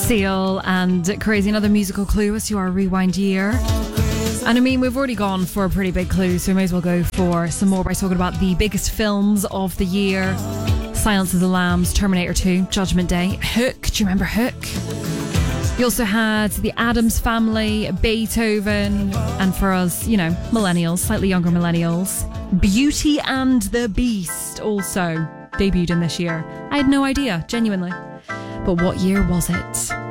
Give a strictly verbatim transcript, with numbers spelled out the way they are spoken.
Seal and Crazy, another musical clue as to our rewind year. And I mean, we've already gone for a pretty big clue, so we may as well go for some more by talking about the biggest films of the year. Silence of the Lambs, Terminator two, Judgment Day, Hook. Do you remember Hook? You also had The Addams Family, Beethoven, and for us, you know, millennials, slightly younger millennials, Beauty and the Beast also debuted in this year. I had no idea, genuinely. But what year was it?